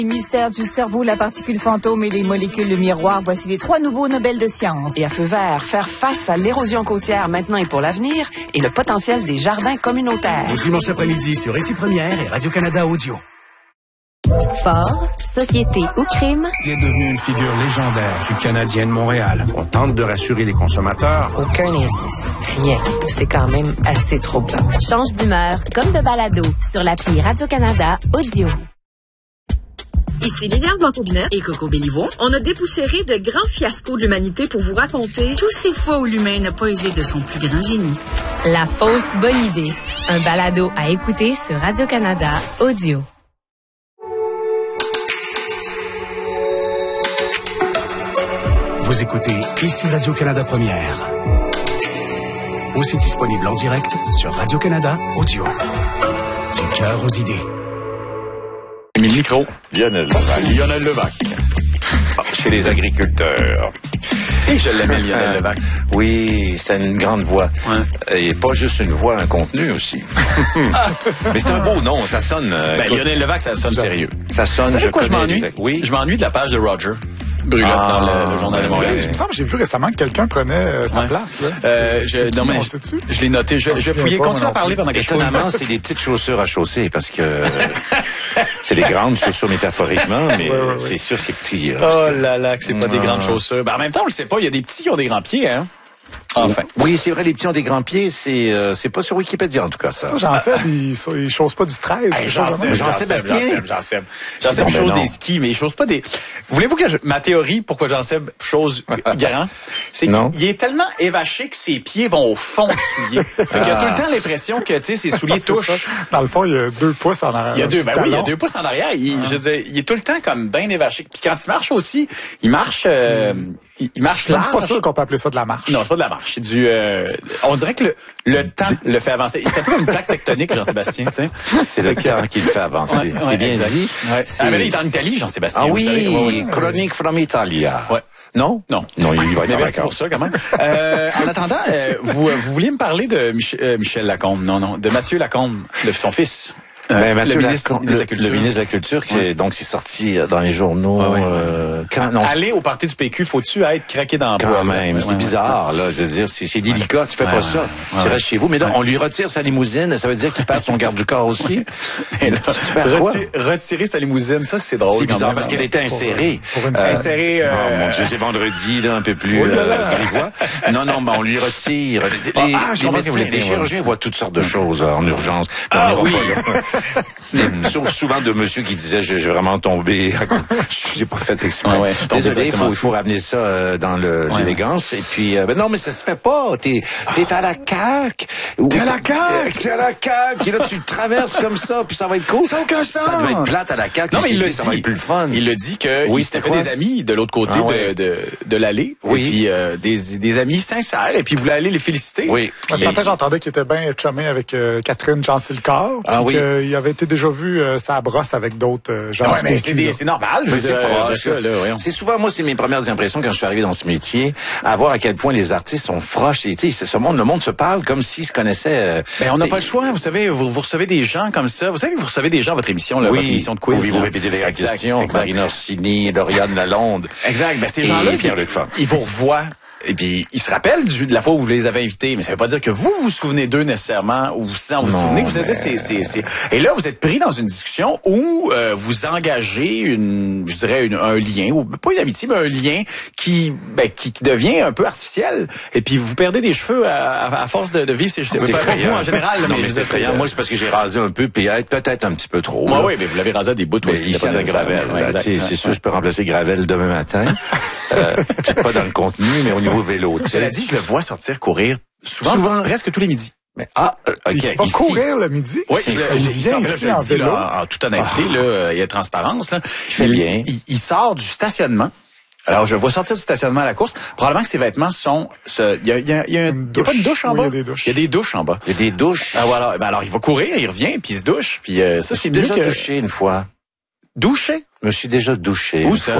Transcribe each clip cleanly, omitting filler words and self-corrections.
Mystère du cerveau, la particule fantôme et les molécules de miroir, voici les 3 nouveaux Nobel de sciences. Et à feu vert, faire face à l'érosion côtière maintenant et pour l'avenir et le potentiel des jardins communautaires. Le dimanche après-midi sur Ici Première et Radio-Canada Audio. Sport, société ou crime. Il est devenu une figure légendaire du Canadien de Montréal. On tente de rassurer les consommateurs. Aucun indice. Rien. C'est quand même assez troublant. Change d'humeur comme de balado sur l'appli Radio-Canada Audio. Ici Liliane Blanc-Courbinet et Coco Béliveau. On a dépoussiéré de grands fiascos de l'humanité pour vous raconter tous ces fois où l'humain n'a pas usé de son plus grand génie. La fausse bonne idée. Un balado à écouter sur Radio-Canada Audio. Vous écoutez Ici Radio-Canada Première. Aussi disponible en direct sur Radio-Canada Audio. Du cœur aux idées. Le micro. Lionel Levac. Chez les agriculteurs. Et je l'aimais, Lionel Levac. Oui, c'était une grande voix. Ouais. Et pas juste une voix, un contenu aussi. Mais c'est un beau nom, ça sonne... Lionel Levac, ça sonne sérieux. Ça sonne, je connais. Je m'ennuie? Oui. Je m'ennuie de la page de Roger Brulotte dans le Journal de Montréal. Il me semble que j'ai vu récemment que quelqu'un prenait sa place. Là. Je l'ai noté. Je vais fouiller. Continue à parler pendant quelque chose. Étonnamment, c'est des petites chaussures à chausser parce que c'est des grandes chaussures métaphoriquement, mais c'est sûr c'est petit. Oh là là, que c'est pas des grandes chaussures. En même temps, on le sait pas. Il y a des petits qui ont des grands pieds, hein. Enfin. Oui, c'est vrai, les petits ont des grands pieds, c'est pas sur Wikipédia en tout cas ça. Jean-Seb, il chausse pas du 13. Jean-Seb chose des skis, mais il chose pas des... Voulez-vous que ma théorie pourquoi Jean-Seb chose grand, c'est qu'il est tellement évaché que ses pieds vont au fond du soulier. Fait qu'il a tout le temps l'impression que, tu sais, ses souliers touchent. Dans le fond, il y a 2 pouces en arrière. Il y a 2 pouces en arrière. Je veux dire, il est tout le temps comme bien évaché. Puis quand il marche aussi, il marche large. Je suis pas sûr qu'on peut appeler ça de la marche. Non, c'est pas de la marche. C'est du... on dirait que le temps le fait avancer. C'est un peu comme une plaque tectonique, Jean-Sébastien, tu sais. C'est le temps qui le fait avancer. C'est bien dit. Mais là, il est en Italie, Jean-Sébastien. Ah oui, Chronique from Italia. Ouais. Non, il va être en vacances. C'est pour ça, quand même. En attendant, vous vouliez me parler de Michel Lacombe. Non, de Mathieu Lacombe, de son fils. Mathieu le ministre de la Culture, qui donc c'est sorti dans les journaux. Aller au party du PQ, faut-tu être craqué dans le bois? Quand même, c'est bizarre, là. Je veux dire, c'est délicat, tu fais pas ça. Tu restes chez vous, mais là, on lui retire sa limousine, ça veut dire qu'il perd son garde du corps aussi. Retirer sa limousine, ça, c'est drôle. C'est bizarre, parce qu'elle était insérée. Insérée, oh mon Dieu, c'est vendredi, là, un peu plus, grivois. Non, on lui retire. Les chirurgiens voient toutes sortes de choses, en urgence. Sauf souvent de monsieur qui disait j'ai vraiment tombé. J'ai pas fait exprès. Désolé, il faut ramener ça dans l'élégance. Et puis non, mais ça se fait pas. T'es à la CAQ. T'es à la CAQ. T'es à la CAQ. Et là tu traverses comme ça, puis ça va être cool. Ça n'a aucun sens. Ça devait être plate à la CAQ. Non, mais il le dit, ça va être plus le fun. Il le dit que il s'était fait des amis de l'autre côté de l'allée. Oui. Et puis des amis sincères. Et puis il voulait aller les féliciter. Oui. Ce matin, j'entendais qu'il était bien chumé avec Catherine Gentilcorps. Il avait été déjà vu sa brosse avec d'autres gens. Ouais, mais c'est normal. C'est souvent, moi, c'est mes premières impressions quand je suis arrivé dans ce métier, à voir à quel point les artistes sont proches. Et tu sais, le monde se parle comme s'ils se connaissaient. On n'a pas le choix. Vous savez, vous recevez des gens comme ça. Vous savez, vous recevez des gens à votre émission, votre émission de quiz. Oui, vous répétez les questions. Marina Orsini, Lauriane Lalonde. Exact. Ces gens-là, ils vous revoient. Et puis, ils se rappellent de la fois où vous les avez invités, mais ça veut pas dire que vous vous souvenez d'eux nécessairement, ou vous souvenez, vous allez dire, Et là, vous êtes pris dans une discussion où vous engagez un lien, ou pas une amitié, mais un lien qui devient un peu artificiel. Et puis, vous perdez des cheveux à force de vivre ces cheveux. C'est vous, en général. Non, mais c'est effrayant. Moi, c'est parce que j'ai rasé un peu, peut-être un petit peu trop. Oui, mais vous l'avez rasé à des bouts où il n'y a pas de Gravel. C'est sûr, je peux remplacer Gravel demain matin. Peut-être pas dans le contenu, mais au niveau vélo. Cela dit, je le vois sortir courir souvent presque tous les midis. Mais il va courir le midi? Oui, il vient ici en vélo. En toute honnêteté, il y a transparence. Là. Il fait bien. Il sort du stationnement. Alors, je le vois sortir du stationnement à la course. Probablement que ses vêtements sont... Il y a pas une douche en bas? Il y a des douches. Il y a des douches en bas. Il y a des douches? Voilà. Alors, il va courir, il revient, puis il se douche. Puis ça, c'est déjà douché une fois. Douché? Je me suis déjà douché une fois.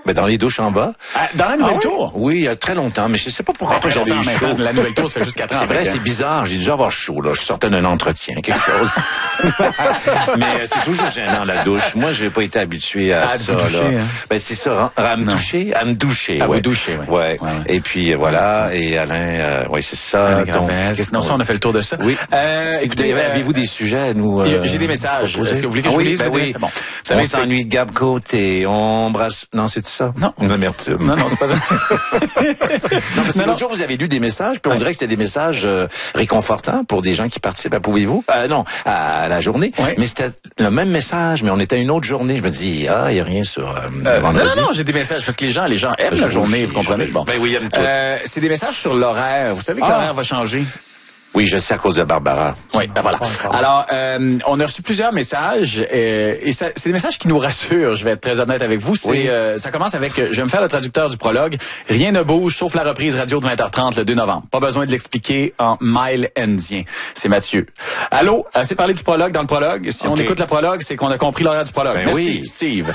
dans les douches en bas. Dans la nouvelle tour? Oui, il y a très longtemps, mais je sais pas pourquoi j'avais eu chaud. La nouvelle tour, ça fait juste 4 ans. C'est vrai, c'est bizarre. J'ai dû avoir chaud, là. Je sortais d'un entretien, quelque chose. Mais c'est toujours gênant, la douche. Moi, j'ai pas été habitué à ça, doucher, là. hein? Ben, c'est ça, à me doucher. À vous doucher, ouais. Et puis, voilà. Et Alain, c'est ça. Donc, sinon, ça, on a fait le tour de ça. Oui. Écoutez, avez-vous des sujets à nous, j'ai des messages. Est-ce que vous voulez que je vous lise? Oui. Bon. On s'ennuie de Gab Côté, on brasse... Non, c'est tout ça? Non. Une amertume. Non, c'est pas ça. Non, parce que l'autre jour, vous avez lu des messages, puis on dirait que c'était des messages réconfortants pour des gens qui participent à Pouvez-vous? Non, à la journée. Oui. Mais c'était le même message, mais on était à une autre journée. Je me dis, il y a rien sur vendredi. Non, j'ai des messages, parce que les gens aiment la journée, vous comprenez? Bon. Ben oui, aiment tout. C'est des messages sur l'horaire. Vous savez que l'horaire va changer? Oui, je sais à cause de Barbara. Oui, voilà. Alors, on a reçu plusieurs messages et c'est des messages qui nous rassurent, je vais être très honnête avec vous. Ça commence avec, je vais me faire le traducteur du prologue. Rien ne bouge sauf la reprise radio de 20h30 le 2 novembre. Pas besoin de l'expliquer en mile indien. C'est Mathieu. Allô, assez parlé du prologue dans le prologue. Si on écoute le prologue, c'est qu'on a compris l'horaire du prologue. Merci, Steve.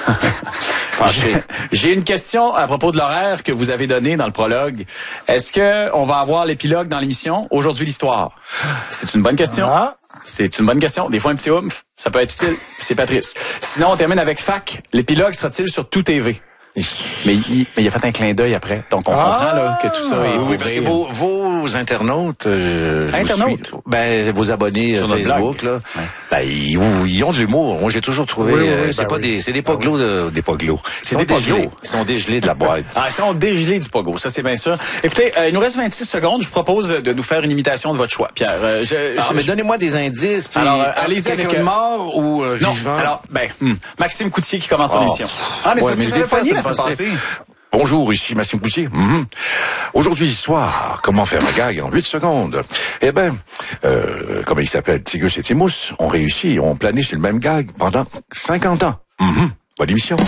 J'ai une question à propos de l'horaire que vous avez donné dans le prologue. Est-ce que on va avoir l'épilogue dans l'émission? Aujourd'hui, l'histoire. C'est une bonne question. C'est une bonne question. Des fois, un petit oomph, ça peut être utile. C'est Patrice. Sinon, on termine avec Fac. L'épilogue sera-t-il sur Tout TV? Mais il a fait un clin d'œil après. Donc, on comprend là, que tout ça est... Oui, parce que vos internautes... vos abonnés sur Facebook, là, ils ont de l'humour. Moi, j'ai toujours trouvé... c'est des poglos des poglos. C'est des poglos. Ils sont dégelés de la boîte. Ils sont dégelés du pogo, ça c'est bien sûr. Écoutez, il nous reste 26 secondes. Je vous propose de nous faire une imitation de votre choix, Pierre. Mais donnez-moi des indices. Puis alors, allez-y avec... mort ou non, vivant? Alors, Maxime Coutier qui commence son émission. Mais c'est ce que j'avais pogné la semaine passée. Bonjour, ici Maxime Coutier. Aujourd'hui soir, comment faire un gag en 8 secondes? Eh ben, comme il s'appelle Tigus et Timous, on réussit, on planait sur le même gag pendant 50 ans. Bonne émission.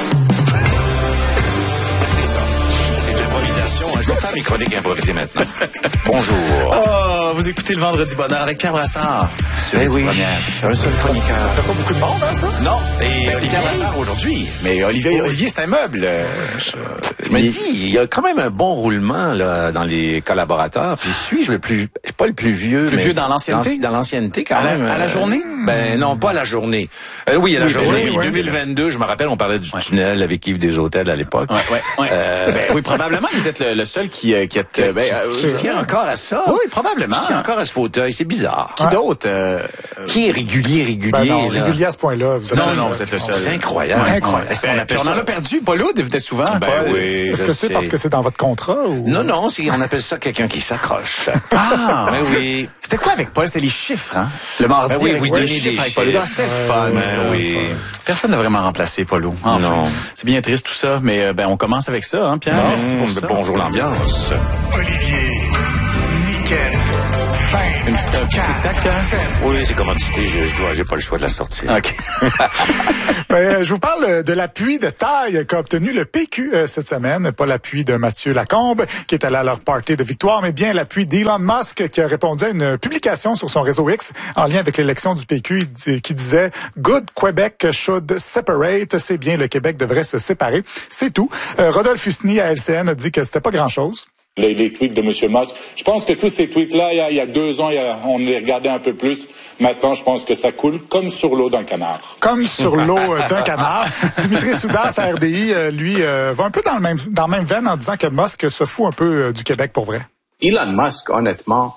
Je vais faire mes chroniques improvisées maintenant. Bonjour. Vous écoutez le Vendredi Bonheur avec Pierre Brassard. Oui. Un seul chroniqueur. Ça fait pas beaucoup de monde, ça? Non. Et c'est Pierre Brassard aujourd'hui. Mais Olivier, c'est un meuble. Je me dis, il y a quand même un bon roulement là dans les collaborateurs. Puis suis-je pas le plus vieux. Plus vieux dans l'ancienneté? Dans l'ancienneté, quand même. À la journée? Non, pas à la journée. Oui, à la journée. 2022, je me rappelle, on parlait du tunnel avec Yves des Hôtels à l'époque. Oui, probablement, vous êtes le seul qui tient encore à ça. Oui, probablement. Je tiens encore à ce fauteuil, c'est bizarre. Qui d'autre? Qui est régulier? Non, régulier à ce point-là. Non, vous êtes le seul. C'est incroyable. Incroyable. On en a perdu. Paul Oud venait souvent. Oui. Est-ce que c'est parce que c'est dans votre contrat ou? Non, on appelle ça quelqu'un qui s'accroche. Mais oui. C'était quoi avec Paul? C'était les chiffres, hein? Le mardi, vous donnez des chiffres avec Paul. C'était fun, ça. Oui. Personne n'a vraiment remplacé Paul. Non. C'est bien triste tout ça, mais on commence avec ça, hein, Pierre? Merci pour ça. Bonjour l'ambiance. Olivier, nickel, Une petite tic-tac, hein? Oui, c'est commodité, j'ai pas le choix de la sortir. OK. Je vous parle de l'appui de taille qu'a obtenu le PQ cette semaine. Pas l'appui de Mathieu Lacombe, qui est allé à leur party de victoire, mais bien l'appui d'Elon Musk, qui a répondu à une publication sur son réseau X en lien avec l'élection du PQ, qui disait « Good Quebec should separate ». C'est bien, le Québec devrait se séparer. C'est tout. Rodolphe Husny à LCN a dit que c'était pas grand-chose. Les tweets de M. Musk. Je pense que tous ces tweets-là, il y a 2 ans, on les regardait un peu plus. Maintenant, je pense que ça coule comme sur l'eau d'un canard. Comme sur l'eau d'un canard. Dimitri Soudas à RDI, lui, va un peu dans le même veine en disant que Musk se fout un peu du Québec pour vrai. Elon Musk, honnêtement,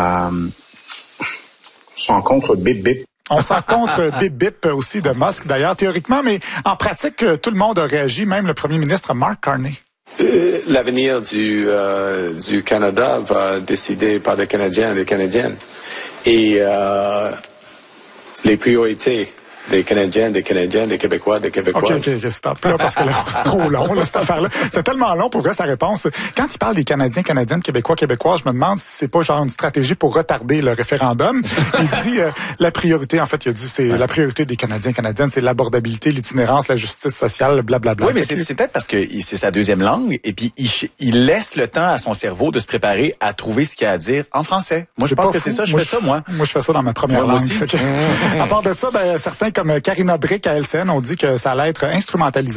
sont contre Bip Bip. On s'en contre Bip Bip aussi de Musk, d'ailleurs, théoriquement, mais en pratique, tout le monde a réagi, même le premier ministre Mark Carney. L'avenir du Canada va décider par les Canadiens et les Canadiennes. Et les priorités des Canadiens, des Canadiennes, des Québécois, des Québécoises. OK, stop là, parce que là, c'est trop long, là, cette affaire-là. C'est tellement long pour vrai, sa réponse. Quand il parle des Canadiens, Canadiennes, Québécois, Québécoises, je me demande si c'est pas genre une stratégie pour retarder le référendum. Il dit, la priorité, en fait, il a dit, c'est la priorité des Canadiens, Canadiennes, c'est l'abordabilité, l'itinérance, la justice sociale, blablabla. Oui, mais c'est peut-être parce que c'est sa deuxième langue, et puis il laisse le temps à son cerveau de se préparer à trouver ce qu'il a à dire en français. Moi, je pense que c'est ça, je fais ça, moi. Moi, je fais ça dans ma première langue. Aussi. À part de ça, certains comme Karina Brick à LCN ont dit que ça allait être instrumentalisé.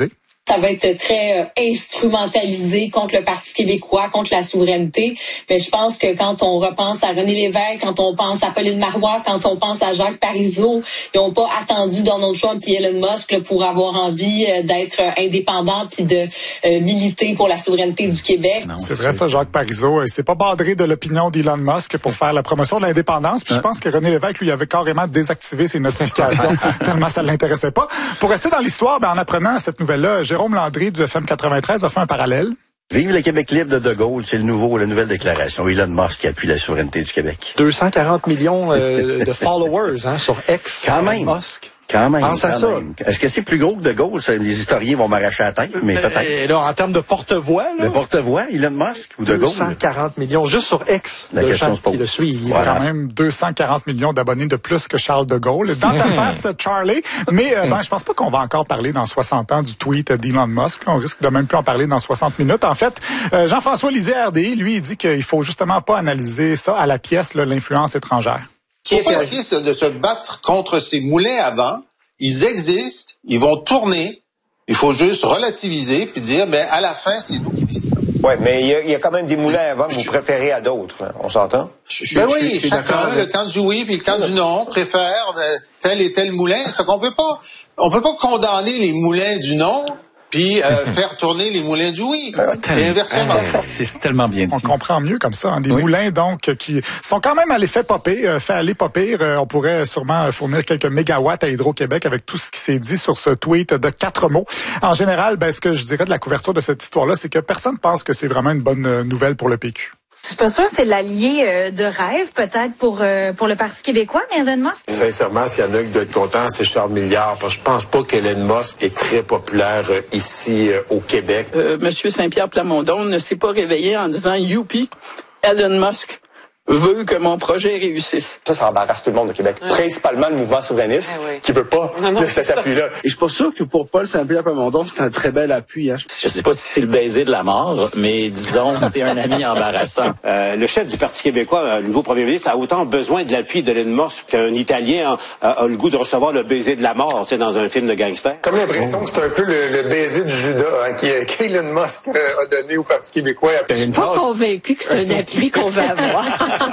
Ça va être très instrumentalisé contre le Parti québécois, contre la souveraineté. Mais je pense que quand on repense à René Lévesque, quand on pense à Pauline Marois, quand on pense à Jacques Parizeau, ils n'ont pas attendu Donald Trump et Elon Musk là, pour avoir envie d'être indépendants puis de militer pour la souveraineté du Québec. Non, c'est vrai ça, Jacques Parizeau. Il s'est pas badré de l'opinion d'Elon Musk pour faire la promotion de l'indépendance. Puis je pense que René Lévesque, lui, avait carrément désactivé ses notifications tellement ça l'intéressait pas. Pour rester dans l'histoire, en apprenant cette nouvelle-là, Jérôme Landry du FM 93 a fait un parallèle. Vive le Québec libre de Gaulle, c'est la nouvelle déclaration. Elon Musk qui appuie la souveraineté du Québec. 240 millions de followers sur X. Quand même. Musk. Quand même. Pense à ça. Est-ce que c'est plus gros que De Gaulle? Ça, les historiens vont m'arracher la tête, mais peut-être. Et là, en termes de porte-voix, là. De porte-voix, Elon Musk ou De Gaulle? 240 millions, juste sur X. La question se pose. Qui le suivent. C'est quand même 240 millions d'abonnés de plus que Charles de Gaulle. Dans ta face, Charlie. Mais je pense pas qu'on va encore parler dans 60 ans du tweet d'Elon Musk. On risque de même plus en parler dans 60 minutes. En fait, Jean-François Lisée, RDI, lui, il dit qu'il faut justement pas analyser ça à la pièce, là, l'influence étrangère. Il faut pas essayer de se battre contre ces moulins à vent. Ils existent, ils vont tourner. Il faut juste relativiser puis dire, mais à la fin, c'est nous qui décidons. Ouais, mais il y a quand même des moulins à vent que vous préférez à d'autres. Hein. On s'entend? Oui, chacun, le camp du oui puis le camp du non, préfère tel et tel moulin. C'est qu'on peut pas condamner les moulins du non puis faire tourner les moulins du oui. Et inversement. C'est tellement bien dit. On comprend mieux comme ça. Des moulins, donc, qui sont quand même à l'effet popé, fait aller pas pire. On pourrait sûrement fournir quelques mégawatts à Hydro-Québec avec tout ce qui s'est dit sur ce tweet de 4 mots. En général, ce que je dirais de la couverture de cette histoire-là, c'est que personne pense que c'est vraiment une bonne nouvelle pour le PQ. Je suis pas sûre que c'est l'allié de rêve, peut-être, pour le Parti québécois, mais Elon Musk. Sincèrement, s'il y en a qui doivent être contents, c'est Charles Milliard. Parce que je pense pas qu'Elon Musk est très populaire ici au Québec. Monsieur Saint-Pierre Plamondon ne s'est pas réveillé en disant « Youpi, Elon Musk veut que mon projet réussisse ». Ça embarrasse tout le monde au Québec. Principalement le mouvement souverainiste qui veut pas de cet appui-là. Et je suis pas sûr que pour Paul Saint-Pierre Plamondon, c'est un très bel appui. Hein. Je sais pas si c'est le baiser de la mort, mais disons, c'est un ami embarrassant. Le chef du Parti québécois, le nouveau premier ministre, a autant besoin de l'appui d'Elon Musk qu'un Italien a le goût de recevoir le baiser de la mort, dans un film de gangster. Comme l'impression que c'est un peu le baiser du Judas qu'Elon Musk a donné au Parti québécois. Je suis pas convaincu que c'est un appui qu'on va avoir.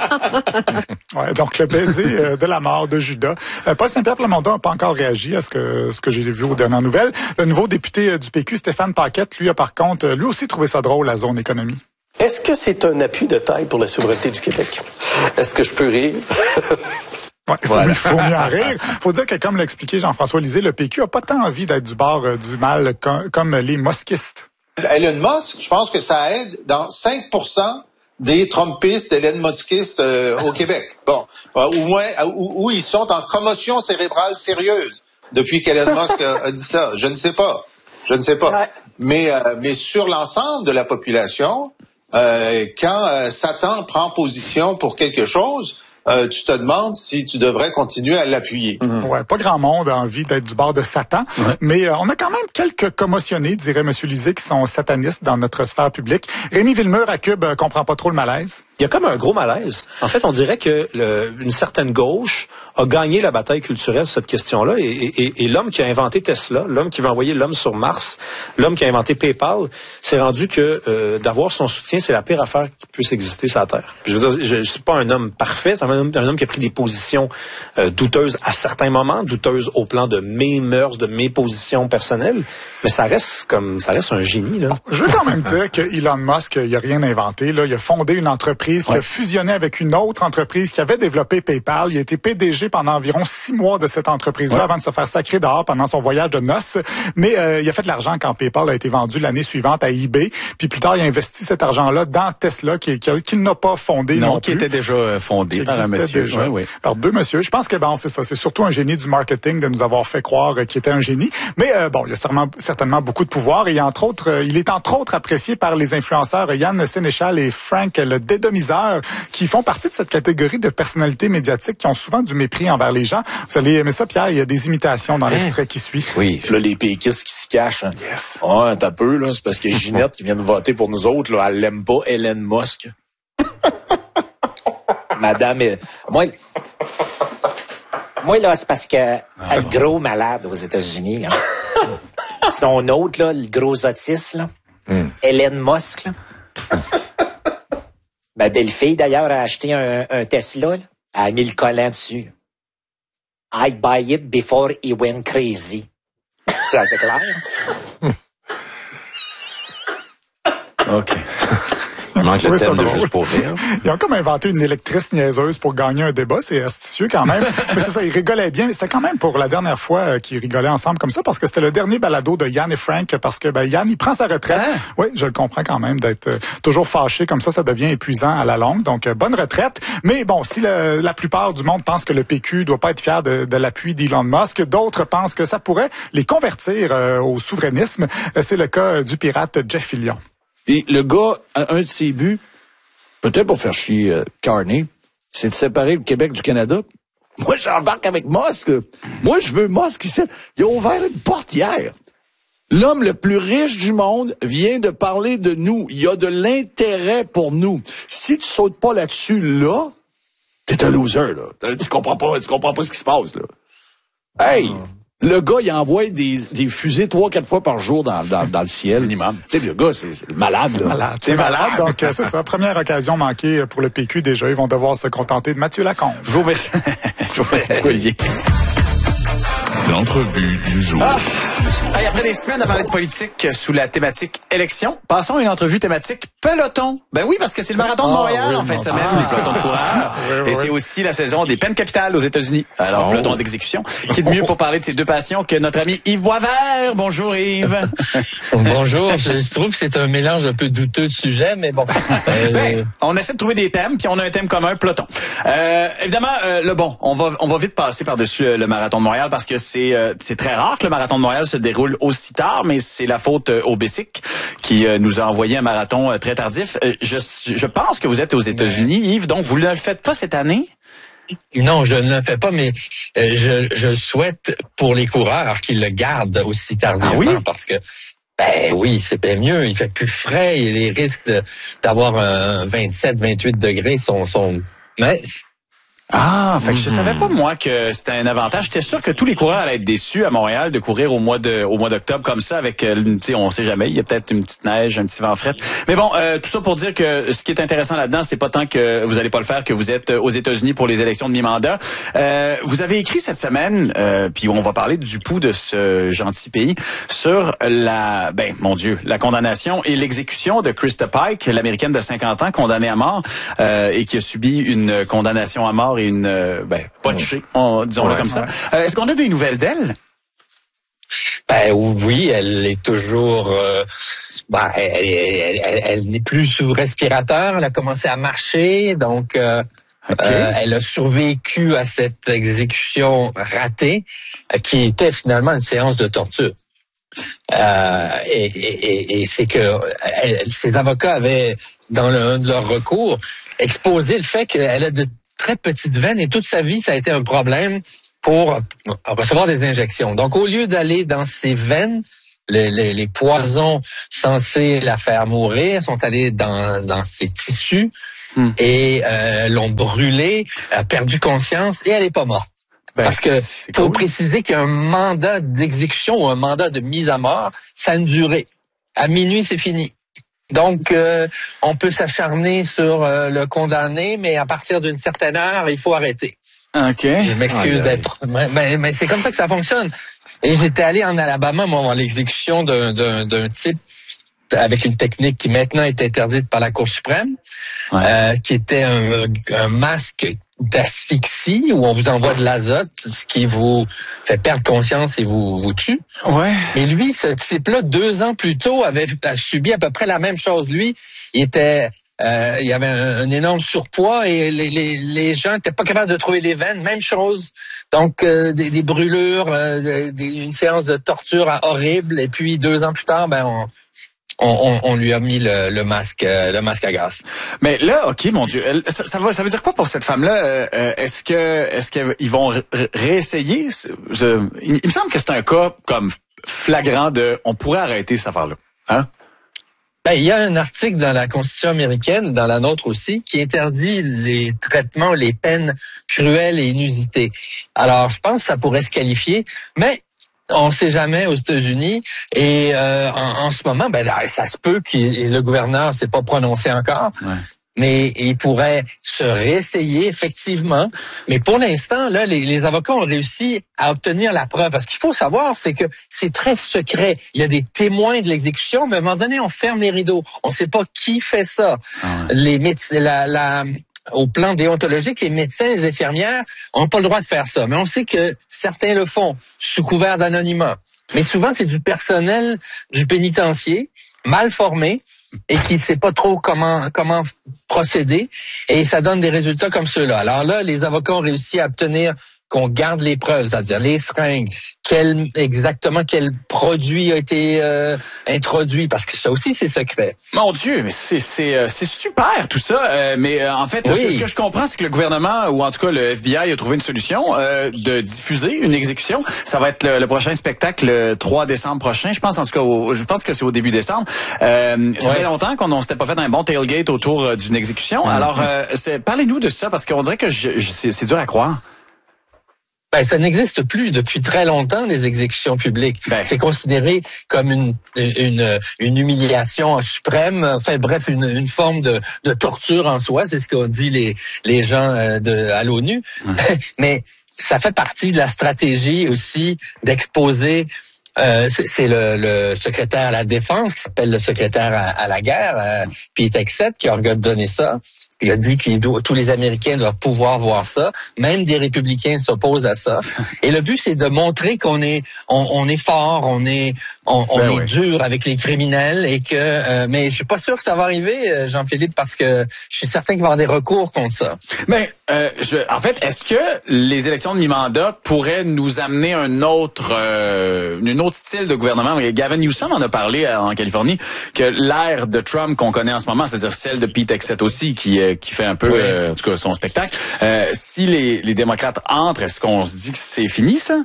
Ouais, donc le baiser de la mort de Judas. Paul Saint-Pierre Plamondon n'a pas encore réagi à ce que j'ai vu aux dernières nouvelles. Le nouveau député du PQ, Stéphane Paquette, lui a par contre, lui aussi trouvé ça drôle, la zone économie. Est-ce que c'est un appui de taille pour la souveraineté du Québec? Est-ce que je peux rire? Ouais, il faut mieux en rire. Faut dire que, comme l'a expliqué Jean-François Lisée, le PQ a pas tant envie d'être du bord du mal comme les muskistes. Elon Musk, je pense que ça aide dans 5% des Trumpistes, Elon Muskistes au Québec. Bon, au moins où ils sont en commotion cérébrale sérieuse depuis qu'Elon Musk a dit ça. Je ne sais pas. Ouais. Mais sur l'ensemble de la population, quand Satan prend position pour quelque chose, tu te demandes si tu devrais continuer à l'appuyer. Ouais, pas grand monde a envie d'être du bord de Satan, mais on a quand même quelques commotionnés, dirait M. Lisée, qui sont satanistes dans notre sphère publique. Rémi Villemur à Cube comprend pas trop le malaise. Il y a comme un gros malaise. En fait, on dirait que une certaine gauche a gagné la bataille culturelle sur cette question-là, et l'homme qui a inventé Tesla, l'homme qui va envoyer l'homme sur Mars, l'homme qui a inventé PayPal, s'est rendu que d'avoir son soutien, c'est la pire affaire qui puisse exister sur la Terre. Je veux dire, je suis pas un homme parfait, c'est un homme qui a pris des positions douteuses à certains moments, douteuses au plan de mes mœurs, de mes positions personnelles, mais ça reste un génie, là. Je veux quand même dire que Elon Musk, il a rien inventé, là. Il a fondé une entreprise qui a fusionné avec une autre entreprise qui avait développé PayPal. Il a été PDG pendant environ 6 mois de cette entreprise-là avant de se faire sacrer dehors pendant son voyage de noces. Mais il a fait de l'argent quand PayPal a été vendu l'année suivante à eBay. Puis plus tard, il a investi cet argent-là dans Tesla, qu'il n'a pas fondé non plus. Qui était déjà fondé par un monsieur. Par deux messieurs. Je pense que c'est ça. C'est surtout un génie du marketing de nous avoir fait croire qu'il était un génie. Mais il a certainement beaucoup de pouvoir. Et il est entre autres apprécié par les influenceurs Yann Sénéchal et Frank le Dédomiseur, qui font partie de cette catégorie de personnalités médiatiques qui ont souvent du mépris envers les gens. Vous allez aimer ça, Pierre, il y a des imitations dans l'extrait qui suit. Oui. Là, les péquistes qui se cachent. Hein. Yes. T'as peu, là, c'est parce que Ginette qui vient de voter pour nous autres, là, elle l'aime pas, Elon Musk. Madame, moi, là, c'est parce que elle est gros malade aux États-Unis, là. Son autre, là, le gros autiste, là, Elon Musk, là. Ma belle-fille, d'ailleurs, a acheté un Tesla, là. Elle a mis le collant dessus. I'd buy it before he went crazy. Ça, c'est clair? OK. Il manque le thème de Juste pour rire. Ils ont comme inventé une électrice niaiseuse pour gagner un débat. C'est astucieux quand même. Mais c'est ça, ils rigolaient bien. Mais c'était quand même pour la dernière fois qu'ils rigolaient ensemble comme ça parce que c'était le dernier balado de Yann et Frank parce que Yann, il prend sa retraite. Oui, je le comprends quand même d'être toujours fâché comme ça devient épuisant à la longue. Donc, bonne retraite. Mais bon, si la plupart du monde pense que le PQ doit pas être fier de l'appui d'Elon Musk, d'autres pensent que ça pourrait les convertir au souverainisme. C'est le cas du pirate Jeff Fillion. Et le gars, un de ses buts, peut-être pour faire chier Carney, c'est de séparer le Québec du Canada. Moi, j'embarque avec Musk. Moi, je veux Musk ici. Il a ouvert une porte hier. L'homme le plus riche du monde vient de parler de nous. Il a de l'intérêt pour nous. Si tu sautes pas là-dessus, là, t'es un loser, là. Tu comprends pas ce qui se passe, là. Hey! Le gars, il envoie des fusées 3-4 fois par jour dans le ciel. Minimum. Tu sais, le gars, c'est malade, là. C'est malade. Donc, c'est ça. Première occasion manquée pour le PQ déjà. Ils vont devoir se contenter de Mathieu Lacombe. Je vous remercie, Olivier. L'entrevue du jour. Hey, après des semaines à parler de politique sous la thématique élection, passons à une entrevue thématique peloton. Ben oui, parce que c'est le marathon de Montréal en fin de semaine, les pelotons de coureurs. Et c'est aussi la saison des peines capitales aux États-Unis. Alors, peloton d'exécution. Qui est de mieux pour parler de ces deux passions que notre ami Yves Boisvert. Bonjour Yves. Bonjour. Je trouve que c'est un mélange un peu douteux de sujets, mais bon. On essaie de trouver des thèmes, puis on a un thème commun, peloton. Évidemment, on va vite passer par-dessus le marathon de Montréal parce que c'est très rare que le marathon de Montréal se déroule aussi tard, mais c'est la faute au BESIC qui nous a envoyé un marathon très tardif. Je pense que vous êtes aux États-Unis, Yves, donc vous ne le faites pas cette année? Non, je ne le fais pas, mais je souhaite pour les coureurs qu'ils le gardent aussi tardivement parce que oui, c'est bien mieux. Il fait plus frais et les risques d'avoir un 27-28 degrés sont minces. Ah, fait que je savais pas, moi, que c'était un avantage. J'étais sûr que tous les coureurs allaient être déçus à Montréal de courir au mois d'octobre comme ça avec, tu sais, on sait jamais, il y a peut-être une petite neige, un petit vent frais. Mais bon, tout ça pour dire que ce qui est intéressant là-dedans, c'est pas tant que vous allez pas le faire que vous êtes aux États-Unis pour les élections de mi-mandat. Vous avez écrit cette semaine, puis on va parler du pouls de ce gentil pays, sur la condamnation et l'exécution de Krista Pike, l'Américaine de 50 ans, condamnée à mort, et qui a subi une condamnation à mort et une botchée, disons-le comme ça. Est-ce qu'on a des nouvelles d'elle? Oui, elle est toujours... elle n'est plus sous respirateur, elle a commencé à marcher, donc elle a survécu à cette exécution ratée, qui était finalement une séance de torture. Et c'est que ses avocats avaient, dans un de leurs recours, exposé le fait qu'elle a de très petites veines et toute sa vie, ça a été un problème pour recevoir des injections. Donc, au lieu d'aller dans ses veines, les poisons censés la faire mourir sont allés dans ses tissus et l'ont brûlée, a perdu conscience et elle n'est pas morte. Parce que faut préciser qu'un mandat d'exécution ou un mandat de mise à mort, ça a une durée. À minuit, c'est fini. Donc, on peut s'acharner sur le condamné, mais à partir d'une certaine heure, il faut arrêter. OK. Je m'excuse d'être... Mais c'est comme ça que ça fonctionne. Et j'étais allé en Alabama, moi, voir l'exécution d'un type avec une technique qui maintenant est interdite par la Cour suprême, qui était un masque d'asphyxie où on vous envoie de l'azote, ce qui vous fait perdre conscience et vous tue. Ouais. Et lui, ce type-là, 2 ans plus tôt, avait subi à peu près la même chose. Lui, il avait un énorme surpoids et les gens n'étaient pas capables de trouver les veines. Même chose. Donc, des brûlures, une séance de torture horrible. Et puis, 2 ans plus tard, on lui a mis le masque à gaz. Mais là, OK, mon Dieu, ça veut dire quoi pour cette femme-là? Est-ce qu'ils vont réessayer? Il me semble que c'est un cas comme flagrant on pourrait arrêter cette affaire-là. Hein? Il y a un article dans la Constitution américaine, dans la nôtre aussi, qui interdit les traitements, les peines cruelles et inusitées. Alors, je pense que ça pourrait se qualifier, mais On sait jamais aux États-Unis. Et en ce moment, ça se peut que le gouverneur s'est pas prononcé encore. Ouais. Mais il pourrait se réessayer, effectivement. Mais pour l'instant, là, les avocats ont réussi à obtenir la preuve. Parce qu'il faut savoir, c'est que c'est très secret. Il y a des témoins de l'exécution, mais à un moment donné, on ferme les rideaux. On ne sait pas qui fait ça. Au plan déontologique, les médecins et les infirmières n'ont pas le droit de faire ça. Mais on sait que certains le font sous couvert d'anonymat. Mais souvent, c'est du personnel du pénitencier, mal formé, et qui ne sait pas trop comment procéder, et ça donne des résultats comme ceux-là. Alors là, les avocats ont réussi à obtenir qu'on garde les preuves, c'est-à-dire les seringues, exactement quel produit a été introduit, parce que ça aussi c'est secret. Mon Dieu, mais c'est super tout ça. Mais en fait, ce que je comprends, c'est que le gouvernement, ou en tout cas le FBI, a trouvé une solution de diffuser une exécution. Ça va être le prochain spectacle le 3 décembre prochain, je pense. En tout cas, je pense que c'est au début décembre. Ça fait longtemps qu'on s'était pas fait un bon tailgate autour d'une exécution. Alors, parlez-nous de ça, parce qu'on dirait que c'est dur à croire. Ça n'existe plus depuis très longtemps, les exécutions publiques. C'est considéré comme une humiliation suprême, enfin bref, une forme de torture en soi, c'est ce qu'ont dit les gens à l'ONU. Mais ça fait partie de la stratégie aussi d'exposer c'est le secrétaire à la défense qui s'appelle le secrétaire à la guerre, Pete Hegseth, qui a donné ça. Il a dit que tous les Américains doivent pouvoir voir ça. Même des républicains s'opposent à ça. Et le but, c'est de montrer qu'on est fort, on est dur avec les criminels, et que mais je suis pas sûr que ça va arriver, Jean-Philippe, parce que je suis certain qu'il va y avoir des recours contre ça. Mais en fait, est-ce que les élections de mi-mandat pourraient nous amener une autre style de gouvernement? Gavin Newsom en a parlé en Californie, que l'ère de Trump qu'on connaît en ce moment, c'est-à-dire celle de Pete Hegseth aussi, qui fait un peu, en tout cas, son spectacle. Si les démocrates entrent, est-ce qu'on se dit que c'est fini, ça?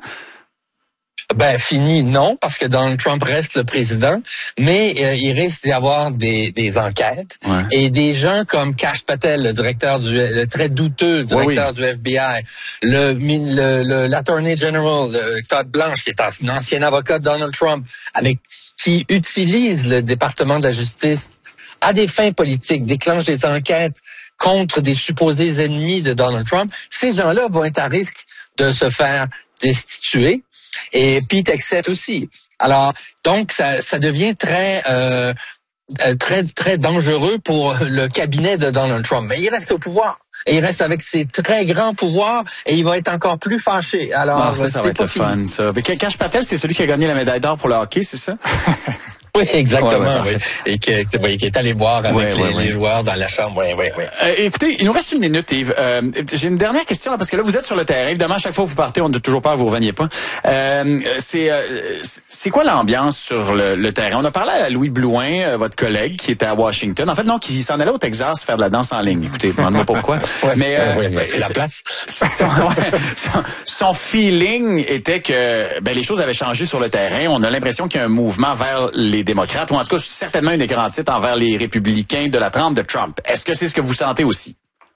Fini, non, parce que Donald Trump reste le président, mais il risque d'y avoir des enquêtes, et des gens comme Kash Patel, le très douteux directeur du FBI, l'Attorney General, Todd Blanche, qui est un ancien avocat de Donald Trump, qui utilise le département de la justice à des fins politiques, déclenche des enquêtes contre des supposés ennemis de Donald Trump. Ces gens-là vont être à risque de se faire destituer. Et Pete Hegseth aussi. Alors, donc, ça devient très dangereux pour le cabinet de Donald Trump. Mais il reste au pouvoir. Et il reste avec ses très grands pouvoirs, et il va être encore plus fâché. Alors, ça va être le fun, ça. Mais Kash Patel, c'est celui qui a gagné la médaille d'or pour le hockey, c'est ça? Oui, exactement. Et qui est allé boire avec les joueurs dans la chambre. Écoutez, il nous reste une minute, Yves. J'ai une dernière question, là, parce que là, vous êtes sur le terrain. Évidemment, à chaque fois que vous partez, on a toujours peur que vous ne reveniez pas. C'est quoi l'ambiance sur le terrain? On a parlé à Louis Blouin, votre collègue, qui était à Washington. En fait, non, qui s'en allait au Texas faire de la danse en ligne. Écoutez, demande-moi pourquoi. Mais c'est la place. Son feeling était que les choses avaient changé sur le terrain. On a l'impression qu'il y a un mouvement vers les démocrates, ou en tout cas certainement une écrantite envers les républicains de la trempe de Trump. Est-ce que c'est ce que vous sentez aussi?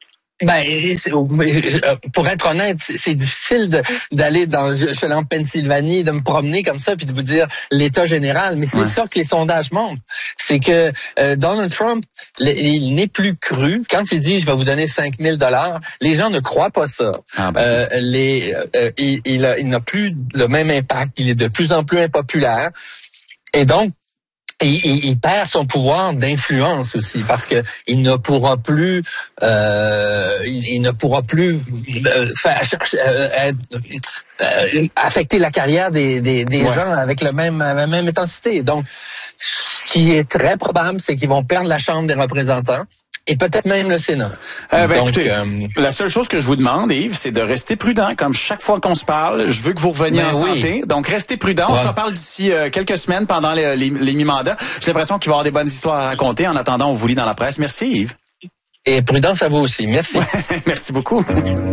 Pour être honnête, c'est difficile d'aller en Pennsylvanie, de me promener comme ça, puis de vous dire l'état général. Mais c'est ça que les sondages montrent. C'est que Donald Trump, il n'est plus cru. Quand il dit « je vais vous donner 5 000 $, les gens ne croient pas ça. Il n'a plus le même impact. Il est de plus en plus impopulaire. Et donc, il perd son pouvoir d'influence aussi, parce que il ne pourra plus affecter la carrière des gens avec la même intensité. Donc, ce qui est très probable, c'est qu'ils vont perdre la Chambre des représentants. Et peut-être même le Sénat. Écoutez, la seule chose que je vous demande, Yves, c'est de rester prudent. Comme chaque fois qu'on se parle, je veux que vous reveniez en santé. Donc, restez prudent. On se reparle d'ici quelques semaines pendant les mi-mandats. J'ai l'impression qu'il va y avoir des bonnes histoires à raconter. En attendant, on vous lit dans la presse. Merci, Yves. Et prudence à vous aussi. Merci. Merci beaucoup.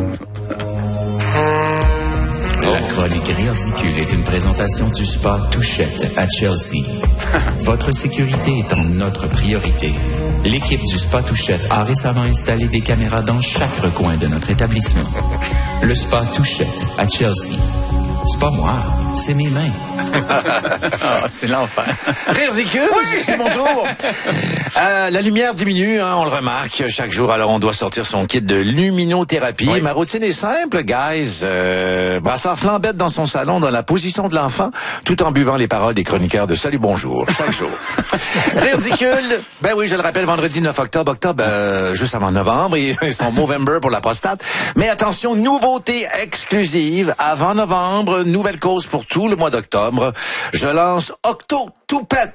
La chronique ridicule est une présentation du spa Touchette à Chelsea. Votre sécurité étant notre priorité, l'équipe du spa Touchette a récemment installé des caméras dans chaque recoin de notre établissement. Le spa Touchette à Chelsea. Spa Moire. c'est mes mains. C'est l'enfer. Ridicule. Oui, c'est mon tour. La lumière diminue, hein, on le remarque chaque jour. Alors, on doit sortir son kit de luminothérapie. Oui. Ma routine est simple, guys. Brassard flambette dans son salon, dans la position de l'enfant, tout en buvant les paroles des chroniqueurs de Salut Bonjour, chaque jour. Ridicule. Ben oui, je le rappelle, vendredi 9 octobre. Juste avant novembre, et son Movember pour la prostate. Mais attention, nouveauté exclusive. Avant novembre, nouvelle cause pour tout le mois d'octobre. Je lance Octo-Toupette.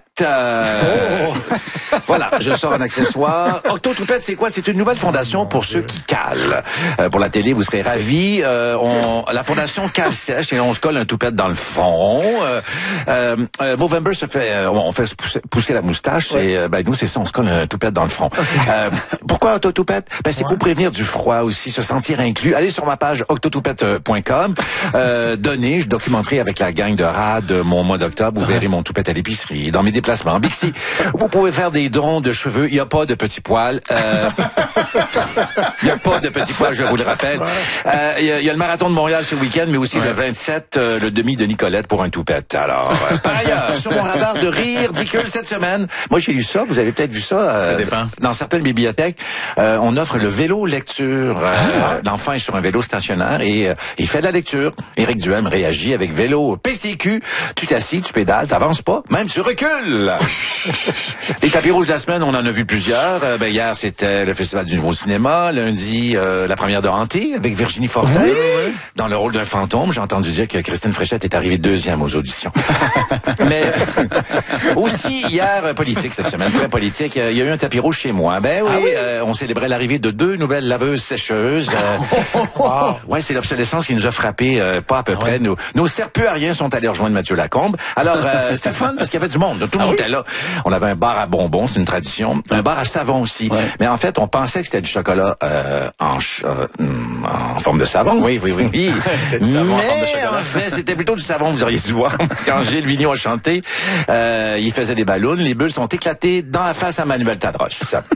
Voilà, je sors un accessoire. Octo-Toupette, c'est quoi? C'est une nouvelle fondation pour ceux qui calent. Pour la télé, vous serez ravis. La fondation cale sèche et on se colle un toupette dans le front. Movember on fait pousser la moustache et nous, c'est ça, on se colle un toupette dans le front. Pourquoi Octo-Toupette? C'est pour prévenir du froid aussi, se sentir inclus. Allez sur ma page octotoupette.com. Donnez, je documenterai avec la gang de RAD mon mois d'octobre. Vous verrez mon toupette à l'épicerie, dans mes déplacements en Bixi. Vous pouvez faire des dons de cheveux. Il n'y a pas de petits poils. Il n'y a pas de petits poils, je vous le rappelle. Il y a le marathon de Montréal ce week-end, mais aussi le 27, le demi de Nicolette pour un toupette. Alors, par ailleurs, sur mon radar de rire ridicule cette semaine, moi j'ai lu ça, vous avez peut-être vu ça. Ça dépend. Dans certaines bibliothèques, on offre le vélo lecture. L'enfant est sur un vélo stationnaire et il fait de la lecture. Éric Duhem réagit avec vélo PCQ. Tu t'assis, tu pédales, t'avances pas, même tu recules. Les tapis rouges de la semaine, on en a vu plusieurs. Hier, c'était le Festival du Nouveau Cinéma. Lundi, la première de Hanté avec Virginie Fortin. Dans le rôle d'un fantôme. J'ai entendu dire que Christine Fréchette est arrivée deuxième aux auditions. Mais aussi, hier, politique cette semaine, très politique. Il y a eu un tapis rouge chez moi. On célébrait l'arrivée de 2 nouvelles laveuses sécheuses. Ouais, c'est l'obsolescence qui nous a frappé pas à peu près. Nos serpeuariens sont allés rejoindre Mathieu Lacombe. Alors, c'est le fun parce qu'il y avait du monde. Tout le monde était là. On avait un bar à bonbons, c'est une tradition. Un bar à savon aussi. Ouais. Mais en fait, on pensait que c'était du chocolat en forme de savon. Oui. C'était du savon en forme de chocolat. En fait, c'était plutôt du savon, vous auriez dû voir. Quand Gilles Vigneault a chanté, il faisait des ballons. Les bulles sont éclatées dans la face à Manuel Tadros.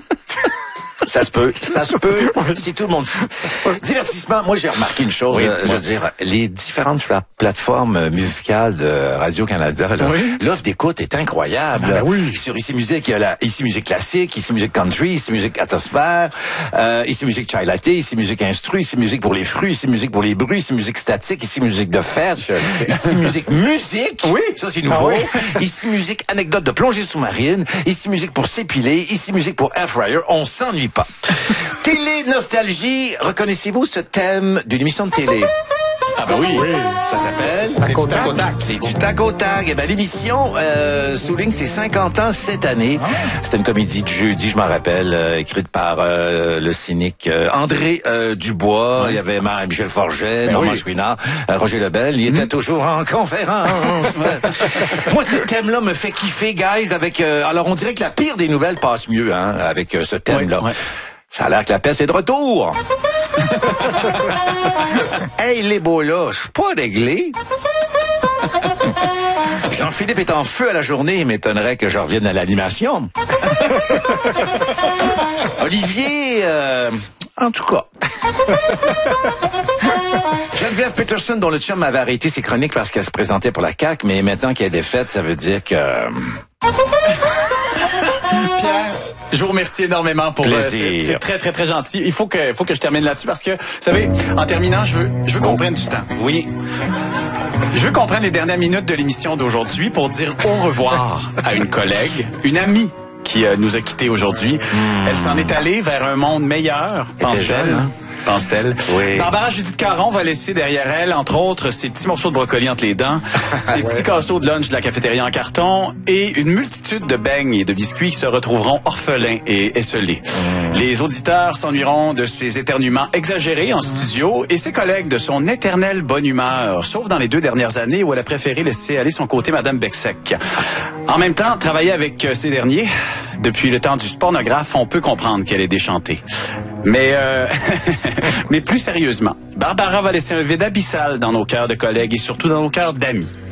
Ça se peut, si tout le monde suit. Divertissement, moi j'ai remarqué une chose, je veux dire, les différentes plateformes musicales de Radio-Canada, l'offre d'écoute est incroyable. Sur Ici Musique, il y a la Ici Musique classique, Ici Musique country, Ici Musique atmosphère, Ici Musique chai latte, Ici Musique instru, Ici Musique pour les fruits, Ici Musique pour les bruits, Ici Musique statique, Ici Musique de fête, Ici Musique ça c'est nouveau, Ici Musique anecdote de plongée sous-marine, Ici Musique pour s'épiler, Ici Musique pour air fryer, on s'ennuie pas. Télé nostalgie, reconnaissez-vous ce thème d'une émission de télé? Ah ben oui. Ça s'appelle? C'est du tac au tac. C'est du tac au tac. L'émission souligne ses 50 ans cette année. C'était une comédie de jeudi, je m'en rappelle, écrite par le cynique André Dubois. Il y avait Michel Forget, Normand Chouinard, Roger Lebel. Il était toujours en conférence. Moi, ce thème-là me fait kiffer, guys, avec... alors, on dirait que la pire des nouvelles passe mieux, hein, avec ce thème-là. Ça a l'air que la peste est de retour. Hey, les beaux là, je suis pas réglé. Jean-Philippe est en feu à la journée, il m'étonnerait que je revienne à l'animation. Olivier, en tout cas. Geneviève Peterson, dont le chum avait arrêté ses chroniques parce qu'elle se présentait pour la CAQ, mais maintenant qu'elle est défaite, ça veut dire que... Pierre, je vous remercie énormément pour c'est très très très gentil. Il faut que je termine là-dessus parce que vous savez, en terminant, je veux qu'on prenne du temps. Oui. Je veux qu'on prenne les dernières minutes de l'émission d'aujourd'hui pour dire au revoir à une collègue, une amie qui nous a quittés aujourd'hui. Elle s'en est allée vers un monde meilleur, pense-t-elle. Pense-t-elle. Oui. Barbara Judith Caron va laisser derrière elle, entre autres, ses petits morceaux de brocoli entre les dents, ses petits casseaux de lunch de la cafétéria en carton et une multitude de beignes et de biscuits qui se retrouveront orphelins et esselés. Les auditeurs s'ennuieront de ses éternuements exagérés en studio et ses collègues de son éternelle bonne humeur, sauf dans les 2 dernières années où elle a préféré laisser aller son côté Madame Becsec. En même temps, travailler avec ces derniers, depuis le temps du pornographe, on peut comprendre qu'elle est déchantée. Mais plus sérieusement, Barbara va laisser un vide abyssal dans nos cœurs de collègues et surtout dans nos cœurs d'amis.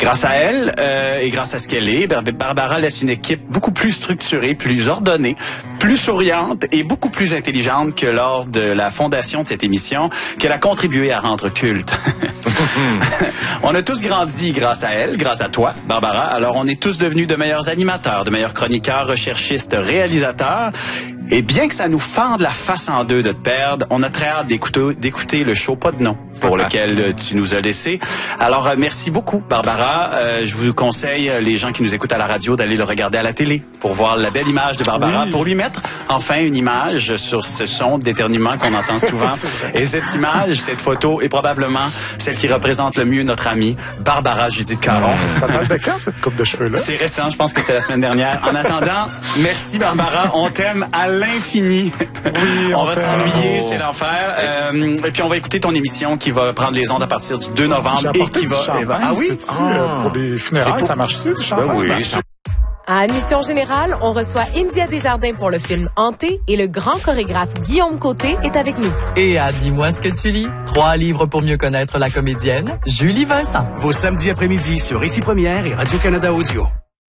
Grâce à elle et grâce à ce qu'elle est, Barbara laisse une équipe beaucoup plus structurée, plus ordonnée, plus souriante et beaucoup plus intelligente que lors de la fondation de cette émission qu'elle a contribué à rendre culte. On a tous grandi grâce à elle, grâce à toi, Barbara. Alors, on est tous devenus de meilleurs animateurs, de meilleurs chroniqueurs, recherchistes, réalisateurs. Et bien que ça nous fende la face en deux de te perdre, on a très hâte d'écouter le show Pas de nom pour lequel tu nous as laissé. Alors, merci beaucoup, Barbara. Je vous conseille, les gens qui nous écoutent à la radio, d'aller le regarder à la télé pour voir la belle image de Barbara, pour lui mettre enfin une image sur ce son d'éternuement qu'on entend souvent. Et cette image, cette photo est probablement celle qui représente le mieux notre amie Barbara Judith Caron. Ça date de quand, cette coupe de cheveux-là? C'est récent, je pense que c'était la semaine dernière. En attendant, merci Barbara, on t'aime à l'infini. Oui, on va s'ennuyer, c'est l'enfer. Et puis on va écouter ton émission qui va prendre les ondes à partir du 2 novembre et qui va... Ah oui? Pour des funérailles, ça marche-tu, du champagne? Oui. À Admission Générale, on reçoit India Desjardins pour le film Hanté et le grand chorégraphe Guillaume Côté est avec nous. Et à Dis-moi ce que tu lis, 3 livres pour mieux connaître la comédienne Julie Vincent. Vos samedis après-midi sur Ici Première et Radio-Canada Audio.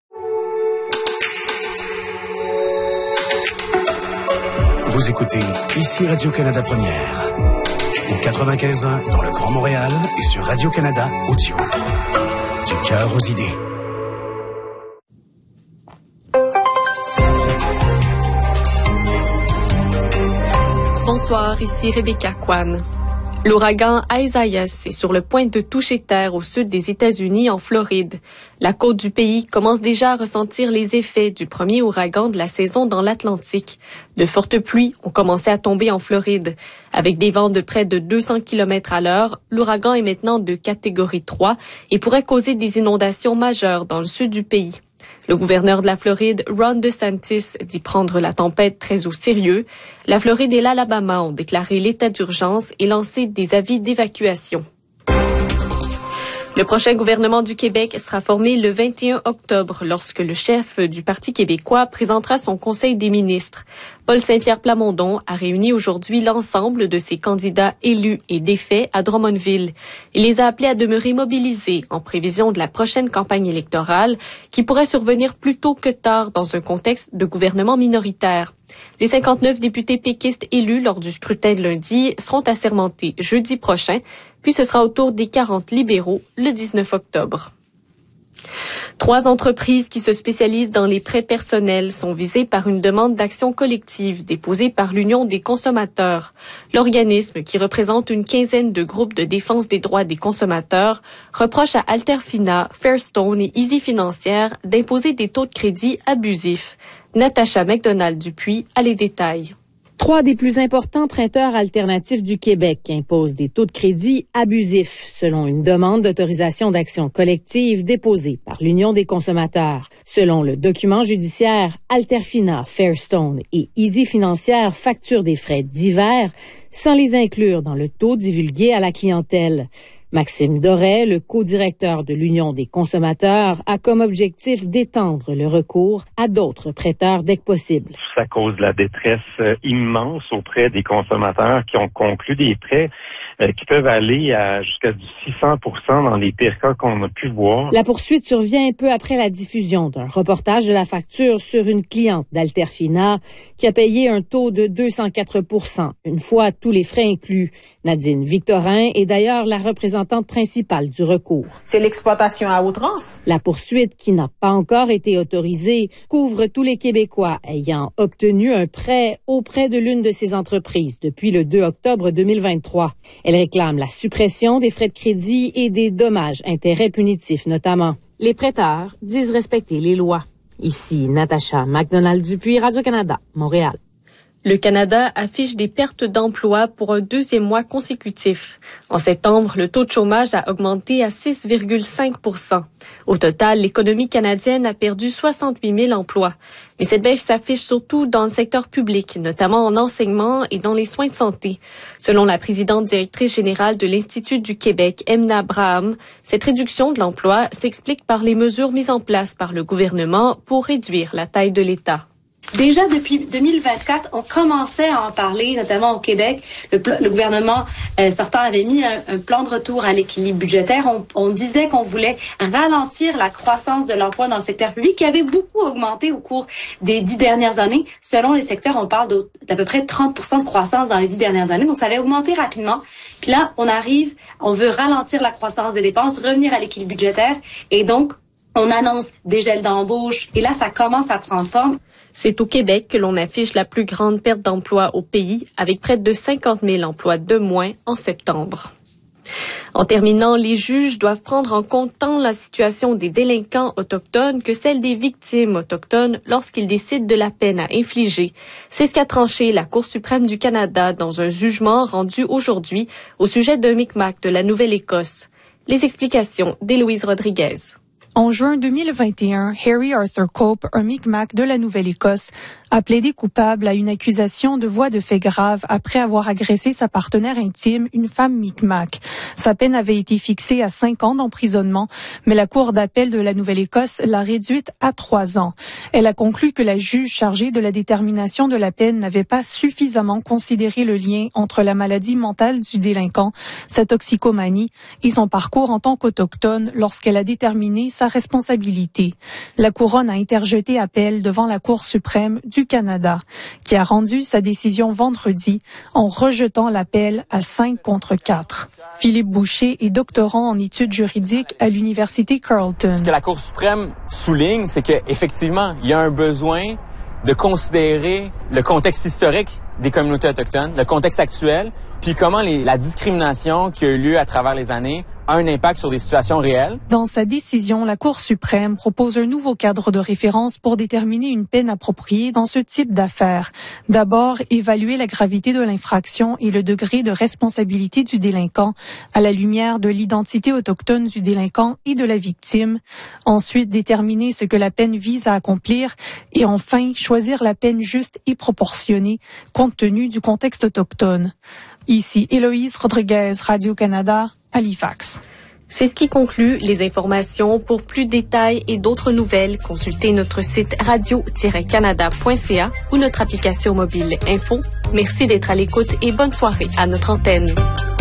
Vous écoutez Ici Radio-Canada Première. Au 95.1 dans le Grand Montréal et sur Radio-Canada Audio. Du cœur aux idées. Bonsoir, ici Rebecca Kwan. L'ouragan Isaias est sur le point de toucher terre au sud des États-Unis, en Floride. La côte du pays commence déjà à ressentir les effets du premier ouragan de la saison dans l'Atlantique. De fortes pluies ont commencé à tomber en Floride. Avec des vents de près de 200 km à l'heure, l'ouragan est maintenant de catégorie 3 et pourrait causer des inondations majeures dans le sud du pays. Le gouverneur de la Floride, Ron DeSantis, dit prendre la tempête très au sérieux. La Floride et l'Alabama ont déclaré l'état d'urgence et lancé des avis d'évacuation. Le prochain gouvernement du Québec sera formé le 21 octobre lorsque le chef du Parti québécois présentera son Conseil des ministres. Paul Saint-Pierre Plamondon a réuni aujourd'hui l'ensemble de ses candidats élus et défaits à Drummondville. Il les a appelés à demeurer mobilisés en prévision de la prochaine campagne électorale qui pourrait survenir plus tôt que tard dans un contexte de gouvernement minoritaire. Les 59 députés péquistes élus lors du scrutin de lundi seront assermentés jeudi prochain, puis ce sera au tour des 40 libéraux le 19 octobre. 3 entreprises qui se spécialisent dans les prêts personnels sont visées par une demande d'action collective déposée par l'Union des consommateurs. L'organisme, qui représente une quinzaine de groupes de défense des droits des consommateurs, reproche à Alterfina, Fairstone et Easy Financière d'imposer des taux de crédit abusifs. Natacha McDonald-Dupuis a les détails. 3 des plus importants prêteurs alternatifs du Québec imposent des taux de crédit abusifs, selon une demande d'autorisation d'action collective déposée par l'Union des consommateurs. Selon le document judiciaire, Alterfina, Fairstone et Easy Financière facturent des frais divers sans les inclure dans le taux divulgué à la clientèle. Maxime Doré, le co-directeur de l'Union des consommateurs, a comme objectif d'étendre le recours à d'autres prêteurs dès que possible. Ça cause de la détresse immense auprès des consommateurs qui ont conclu des prêts qui peuvent aller à jusqu'à du 600% dans les pires cas qu'on a pu voir. La poursuite survient un peu après la diffusion d'un reportage de la facture sur une cliente d'Alterfina qui a payé un taux de 204%, une fois tous les frais inclus. Nadine Victorin est d'ailleurs la représentante principale du recours. C'est l'exploitation à outrance. La poursuite, qui n'a pas encore été autorisée, couvre tous les Québécois ayant obtenu un prêt auprès de l'une de ces entreprises depuis le 2 octobre 2023. Elle réclame la suppression des frais de crédit et des dommages-intérêts punitifs notamment. Les prêteurs disent respecter les lois. Ici, Natacha McDonald-Dupuis, Radio-Canada, Montréal. Le Canada affiche des pertes d'emplois pour un 2e mois consécutif. En septembre, le taux de chômage a augmenté à 6,5 %. Au total, l'économie canadienne a perdu 68 000 emplois. Mais cette baisse s'affiche surtout dans le secteur public, notamment en enseignement et dans les soins de santé. Selon la présidente directrice générale de l'Institut du Québec, Emna Braham, cette réduction de l'emploi s'explique par les mesures mises en place par le gouvernement pour réduire la taille de l'État. Déjà depuis 2024, on commençait à en parler, notamment au Québec. Le gouvernement sortant avait mis un plan de retour à l'équilibre budgétaire. On disait qu'on voulait ralentir la croissance de l'emploi dans le secteur public qui avait beaucoup augmenté au cours des 10 dernières années. Selon les secteurs, on parle d'à peu près 30% de croissance dans les 10 dernières années. Donc, ça avait augmenté rapidement. Puis là, on veut ralentir la croissance des dépenses, revenir à l'équilibre budgétaire. Et donc, on annonce des gels d'embauche. Et là, ça commence à prendre forme. C'est au Québec que l'on affiche la plus grande perte d'emploi au pays, avec près de 50 000 emplois de moins en septembre. En terminant, les juges doivent prendre en compte tant la situation des délinquants autochtones que celle des victimes autochtones lorsqu'ils décident de la peine à infliger. C'est ce qu'a tranché la Cour suprême du Canada dans un jugement rendu aujourd'hui au sujet d'un Micmac de la Nouvelle-Écosse. Les explications d'Héloïse Rodriguez. En juin 2021, Harry Arthur Cope, un Micmac de la Nouvelle-Écosse, a plaidé coupable à une accusation de voies de fait grave après avoir agressé sa partenaire intime, une femme Micmac. Sa peine avait été fixée à 5 ans d'emprisonnement, mais la Cour d'appel de la Nouvelle-Écosse l'a réduite à 3 ans. Elle a conclu que la juge chargée de la détermination de la peine n'avait pas suffisamment considéré le lien entre la maladie mentale du délinquant, sa toxicomanie et son parcours en tant qu'autochtone lorsqu'elle a déterminé sa responsabilité. La Couronne a interjeté appel devant la Cour suprême du Canada, qui a rendu sa décision vendredi en rejetant l'appel à 5-4. Philippe Boucher est doctorant en études juridiques à l'Université Carleton. Ce que la Cour suprême souligne, c'est qu'effectivement, il y a un besoin de considérer le contexte historique des communautés autochtones, le contexte actuel, puis comment la discrimination qui a eu lieu à travers les années a un impact sur des situations réelles. Dans sa décision, la Cour suprême propose un nouveau cadre de référence pour déterminer une peine appropriée dans ce type d'affaires. D'abord, évaluer la gravité de l'infraction et le degré de responsabilité du délinquant à la lumière de l'identité autochtone du délinquant et de la victime. Ensuite, déterminer ce que la peine vise à accomplir et enfin, choisir la peine juste et proportionnée compte tenu du contexte autochtone. Ici Héloïse Rodriguez, Radio-Canada, Halifax. C'est ce qui conclut les informations. Pour plus de détails et d'autres nouvelles, consultez notre site radio-canada.ca ou notre application mobile Info. Merci d'être à l'écoute et bonne soirée à notre antenne.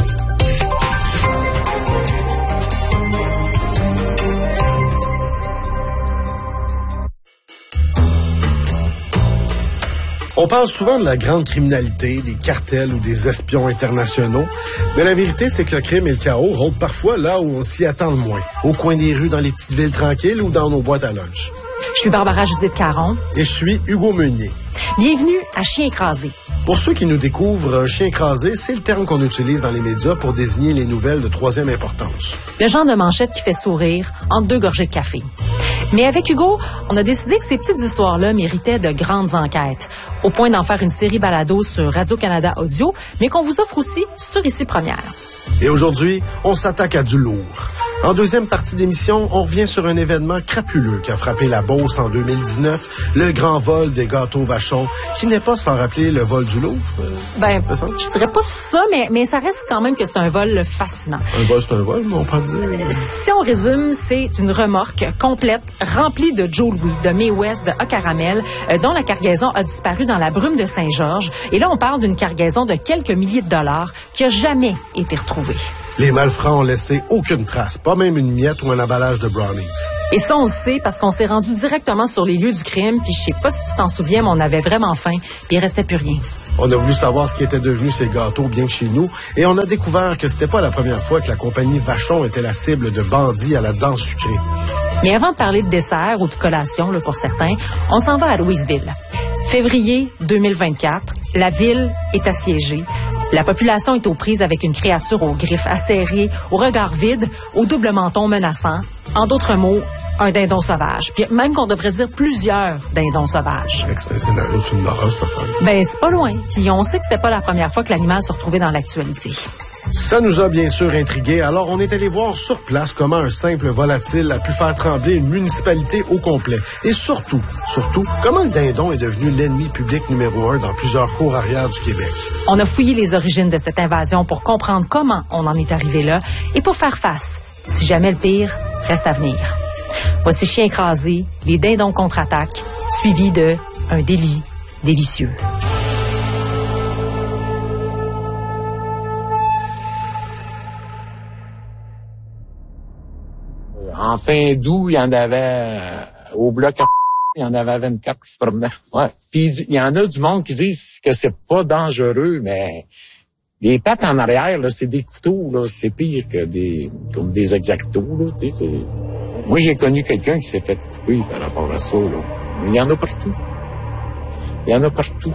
On parle souvent de la grande criminalité, des cartels ou des espions internationaux, mais la vérité, c'est que le crime et le chaos rôdent parfois là où on s'y attend le moins, au coin des rues dans les petites villes tranquilles ou dans nos boîtes à lunch. Je suis Barbara Judith Caron. Et je suis Hugo Meunier. Bienvenue à Chien écrasé. Pour ceux qui nous découvrent, un chien écrasé, c'est le terme qu'on utilise dans les médias pour désigner les nouvelles de troisième importance. Le genre de manchette qui fait sourire entre 2 gorgées de café. Mais avec Hugo, on a décidé que ces petites histoires-là méritaient de grandes enquêtes, au point d'en faire une série balado sur Radio-Canada Audio, mais qu'on vous offre aussi sur Ici Première. Et aujourd'hui, on s'attaque à du lourd. En deuxième partie d'émission, on revient sur un événement crapuleux qui a frappé la Beauce en 2019, le grand vol des gâteaux Vachon, qui n'est pas sans rappeler le vol du Louvre. Je dirais pas ça, mais ça reste quand même que c'est un vol fascinant. Un vol, c'est un vol, mais on peut dire. Si on résume, c'est une remorque complète, remplie de Joe Louis, de Mae West, de Caramel, dont la cargaison a disparu dans la brume de Saint-Georges. Et là, on parle d'une cargaison de quelques milliers de dollars qui a jamais été retrouvée. Les malfrats ont laissé aucune trace, pas même une miette ou un emballage de brownies. Et ça, on le sait parce qu'on s'est rendu directement sur les lieux du crime, puis je sais pas si tu t'en souviens, mais on avait vraiment faim, puis il restait plus rien. On a voulu savoir ce qui était devenu ces gâteaux bien que chez nous, et on a découvert que c'était pas la première fois que la compagnie Vachon était la cible de bandits à la dent sucrée. Mais avant de parler de dessert ou de collation, là, pour certains, on s'en va à Louisville. Février 2024, la ville est assiégée. La population est aux prises avec une créature aux griffes acérées, au regard vide, au double menton menaçant. En d'autres mots, un dindon sauvage. Puis même qu'on devrait dire plusieurs dindons sauvages. C'est un scénario de film d'horreur, cette affaire. Ben, c'est pas loin. Puis on sait que c'était pas la première fois que l'animal se retrouvait dans l'actualité. Ça nous a bien sûr intrigués, alors on est allé voir sur place comment un simple volatile a pu faire trembler une municipalité au complet. Et surtout, comment le dindon est devenu l'ennemi public numéro 1 dans plusieurs cours arrière du Québec. On a fouillé les origines de cette invasion pour comprendre comment on en est arrivé là et pour faire face, si jamais le pire reste à venir. Voici Chien écrasé, les dindons contre-attaquent, suivi de un délit délicieux. En fin d'août, il y en avait au bloc, il y en avait 24 qui se promenaient. Ouais. Puis il y en a du monde qui disent que c'est pas dangereux, mais les pattes en arrière, là, c'est des couteaux, là, c'est pire que comme des exactos, là, tu sais. Moi, j'ai connu quelqu'un qui s'est fait couper par rapport à ça, là. Il y en a partout. Il y en a partout.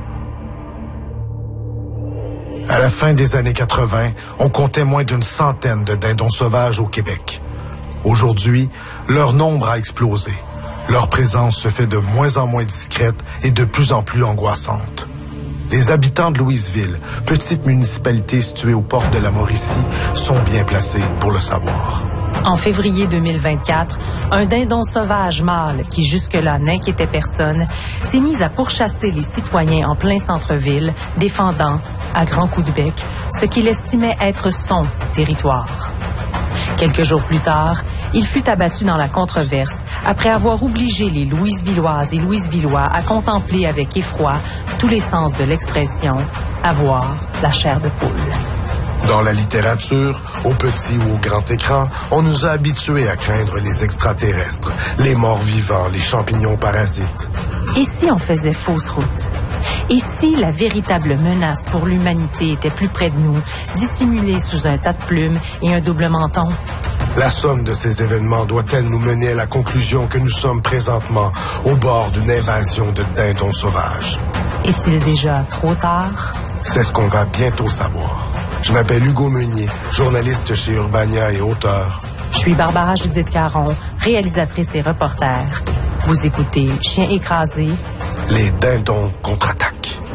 À la fin des années 80, on comptait moins d'une centaine de dindons sauvages au Québec. Aujourd'hui, leur nombre a explosé. Leur présence se fait de moins en moins discrète et de plus en plus angoissante. Les habitants de Louisville, petite municipalité située aux portes de la Mauricie, sont bien placés pour le savoir. En février 2024, un dindon sauvage mâle qui jusque-là n'inquiétait personne s'est mis à pourchasser les citoyens en plein centre-ville, défendant, à grands coups de bec, ce qu'il estimait être son territoire. Quelques jours plus tard, il fut abattu dans la controverse après avoir obligé les Louisvilloises et Louisvillois à contempler avec effroi tous les sens de l'expression « avoir la chair de poule ». Dans la littérature, au petit ou au grand écran, on nous a habitués à craindre les extraterrestres, les morts vivants, les champignons parasites. Et si on faisait fausse route? Et si la véritable menace pour l'humanité était plus près de nous, dissimulée sous un tas de plumes et un double menton? La somme de ces événements doit-elle nous mener à la conclusion que nous sommes présentement au bord d'une invasion de dindons sauvages? Est-il déjà trop tard? C'est ce qu'on va bientôt savoir. Je m'appelle Hugo Meunier, journaliste chez Urbania et auteur. Je suis Barbara Judith Caron, réalisatrice et reporter. Vous écoutez Chien écrasé. Les dindons contre-attaquent.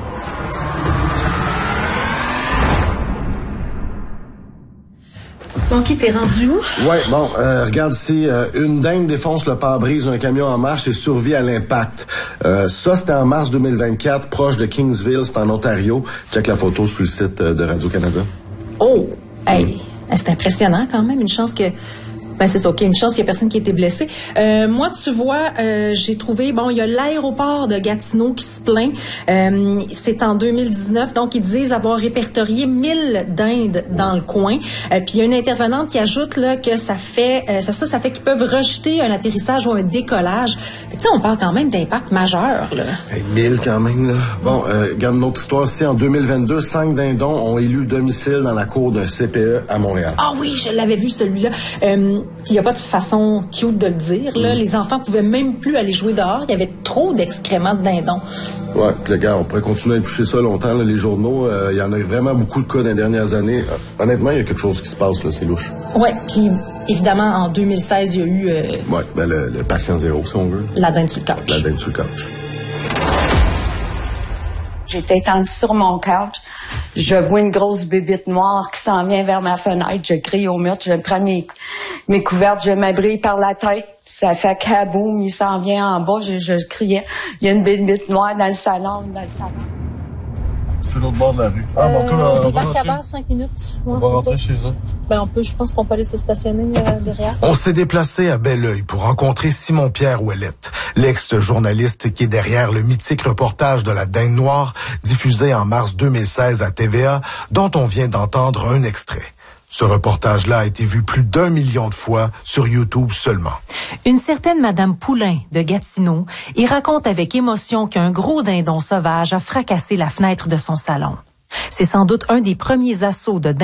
Bon, qui t'es rendu où? Ouais, bon, regarde ici, une dinde défonce le pare-brise d'un camion en marche et survit à l'impact. Ça, c'était en mars 2024, proche de Kingsville, c'est en Ontario. Check la photo sur le site de Radio-Canada. Oh, hey, c'est impressionnant quand même, une chance que... Ben c'est ça, OK, une chance qu'il n'y a personne qui a été blessé. Moi, tu vois, j'ai trouvé, bon, il y a l'aéroport de Gatineau qui se plaint. C'est en 2019, donc ils disent avoir répertorié 1000 dindes dans le coin. Puis il y a une intervenante qui ajoute là que ça fait qu'ils peuvent rejeter un atterrissage ou un décollage. Tu sais, on parle quand même d'impact majeur, là. Hey, 1000 quand même, là. Bon, regarde une autre histoire aussi. En 2022, 5 dindons ont élu domicile dans la cour d'un CPE à Montréal. Ah oui, je l'avais vu celui-là. Puis il n'y a pas de façon cute de le dire, là. Les enfants pouvaient même plus aller jouer dehors. Il y avait trop d'excréments de dindons. Ouais, puis les gars, on pourrait continuer à éplucher ça longtemps, là, les journaux. Il y en a vraiment beaucoup de cas dans les dernières années. Honnêtement, il y a quelque chose qui se passe, là, c'est louche. Ouais, puis évidemment, en 2016, il y a eu... Ouais, ben le patient zéro, si on veut. La dinde sur le couch. La dinde sur le couch. J'étais étendue sur mon couch. Je vois une grosse bébite noire qui s'en vient vers ma fenêtre. Je crie au mur, je prends mes couvertes, je m'abrille par la tête. Ça fait kaboum, il s'en vient en bas. Je criais. Il y a une bébite noire dans le salon, C'est l'autre bord de la rue. Ah, bon, toi, on va rentrer. 5 minutes. On va rentrer chez eux. Ben, je pense qu'on peut aller se stationner derrière. On s'est déplacé à Belleuil pour rencontrer Simon-Pierre Ouellette, l'ex-journaliste qui est derrière le mythique reportage de la Dinde noire diffusé en mars 2016 à TVA, dont on vient d'entendre un extrait. Ce reportage-là a été vu plus d'1 million de fois sur YouTube seulement. Une certaine Madame Poulain de Gatineau y raconte avec émotion qu'un gros dindon sauvage a fracassé la fenêtre de son salon. C'est sans doute un des premiers assauts de